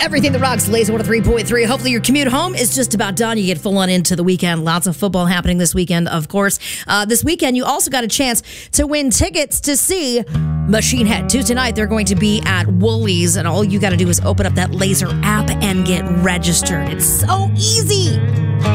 Everything that rocks, Laser 103.3. Hopefully your commute home is just about done. You get full on into the weekend. Lots of football happening this weekend, of course. This weekend, you also got a chance to win tickets to see Machine Head. Tuesday night, they're going to be at Woolies, and all you got to do is open up that Laser app and get registered. It's so easy.